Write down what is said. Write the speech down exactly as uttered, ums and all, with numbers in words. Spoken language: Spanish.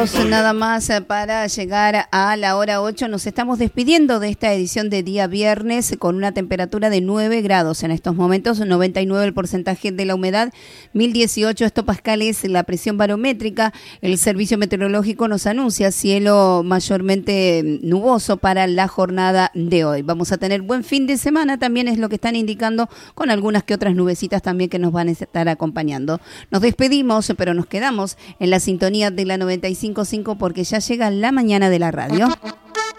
Nada más para llegar a la hora ocho. Nos estamos despidiendo de esta edición de día viernes con una temperatura de nueve grados en estos momentos, noventa y nueve el porcentaje de la humedad, mil dieciocho hectopascales la presión barométrica. El servicio meteorológico nos anuncia cielo mayormente nuboso para la jornada de hoy. Vamos a tener buen fin de semana, también es lo que están indicando, con algunas que otras nubecitas también que nos van a estar acompañando. Nos despedimos, pero nos quedamos en la sintonía de la noventa y cinco punto cinco porque ya llega la mañana de la radio.